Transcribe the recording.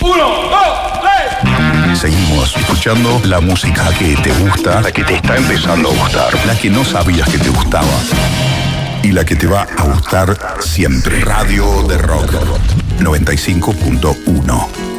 Uno, dos, tres. Seguimos escuchando la música que te gusta, la que te está empezando a gustar, la que no sabías que te gustaba y la que te va a gustar siempre. Radio de Rock 95.1.